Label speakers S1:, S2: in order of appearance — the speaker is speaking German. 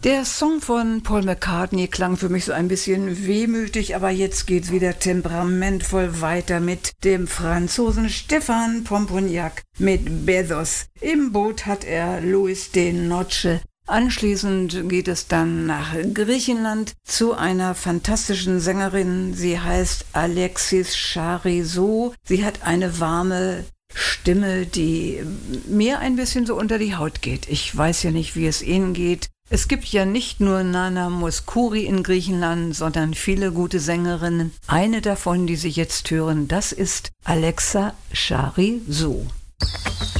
S1: Der Song von Paul McCartney klang für mich so ein bisschen wehmütig, aber jetzt geht's wieder temperamentvoll weiter mit dem Franzosen Stéphane Pomponiac mit Bezos. Im Boot hat er Luis de Noche. Anschließend geht es dann nach Griechenland zu einer fantastischen Sängerin. Sie heißt Alexis Charizot. Sie hat eine warme Stimme, die mir ein bisschen so unter die Haut geht. Ich weiß ja nicht, wie es Ihnen geht. Es gibt ja nicht nur Nana Mouskouri in Griechenland, sondern viele gute Sängerinnen. Eine davon, die Sie jetzt hören, das ist Alexa Charizot.